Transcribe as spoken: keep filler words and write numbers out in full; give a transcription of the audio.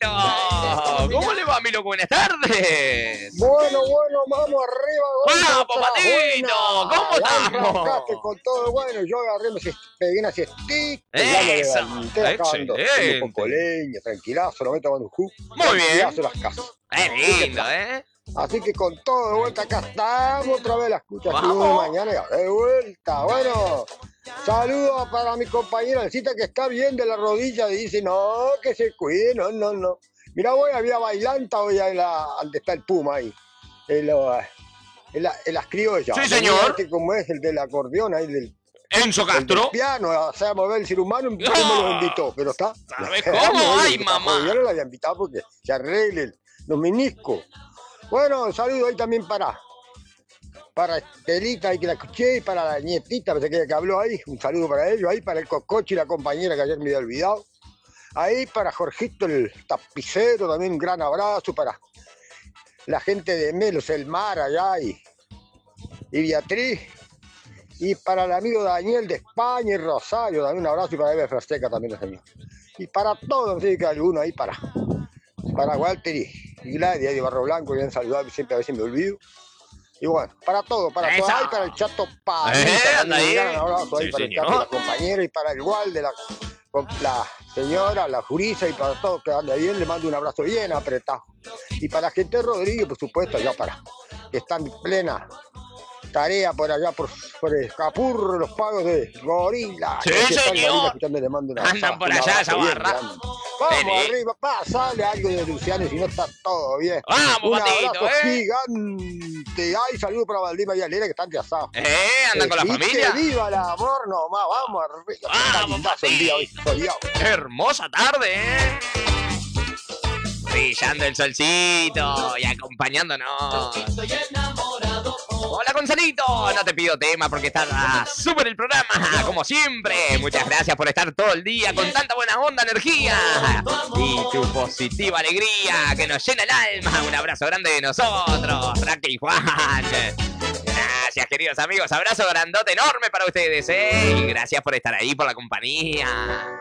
Patito! ¿Cómo le va, mi loco? Buenas tardes. Bueno, bueno, vamos arriba. ¡Vamos, Patito! ¿Cómo estamos? Arrancaste con todo bueno. Yo agarré, me pegué una siestita. Eso, acabando, excelente. un poco leña, tranquilazo, lo meto con un jugo. Muy bien. Y las casas. Es lindo, ¿eh? Así que con todo de vuelta acá estamos otra vez, la escuchas de mañana y de vuelta. Bueno, saludos para mi compañera Cita que está bien de la rodilla y dice, no, que se cuide, no, no, no. Mira, hoy había bailanta hoy en la, donde está el Puma ahí, en, lo, en, la, en las criollas. Sí, señor. Este, como es el del acordeón ahí, del, Enzo Castro. el del piano, o sea, mover el ser humano, no me lo invitó, pero está. ¿Sabes cómo? ¡Ay, mamá! Yo no lo había invitado porque se arreglen los meniscos. Bueno, un saludo ahí también para para Estelita, ahí que la escuché, y para la nietita, pensé que, que habló ahí, un saludo para ellos, ahí para el Cocochi, la compañera que ayer me había olvidado, ahí para Jorgito el tapicero, también un gran abrazo, para la gente de Melos, el Mar allá, y, y Beatriz, y para el amigo Daniel de España y Rosario, también un abrazo, y para Eva Fraseca también, los amigos, y para todos, no sé que alguno ahí, para, para Walter y, y Gladia de Barro Blanco, bien saludado, siempre a veces me olvido. Y bueno, para todo, para todo, ahí para el Chato Panita, eh, un gran abrazo ahí sí, para señor. el Chato, la compañera, y para el Wal de la, la señora, la Jurisa, y para todos que anda bien, le mando un abrazo bien apretado. Y para la gente de Rodríguez, por supuesto, allá para, que están en plena tarea por allá, por, por Escapurro, los pagos de Gorila. Sí, señor. Escuchando, le mando una, Andan por un allá, esa bien barra. grande. Vamos Sí. arriba, pasale algo de Luciano, si no está todo bien. Vamos, Un Patito, abrazo ¿eh? gigante. Ay, saludos para Valdima y Alera que están de asado. Eh, andan con la Y que familia. viva el amor nomás, vamos arriba. Vamos, Está lindazo el día hoy, soleado. Hermosa tarde, ¿eh? Brillando el solcito y acompañándonos. Hola, Gonzalito. No te pido tema porque está súper el programa, como siempre. Muchas gracias por estar todo el día con tanta buena onda, energía y tu positiva alegría que nos llena el alma. Un abrazo grande de nosotros, Raquel y Juan. Gracias, queridos amigos. Abrazo grandote enorme para ustedes, ¿eh? Y gracias por estar ahí, por la compañía.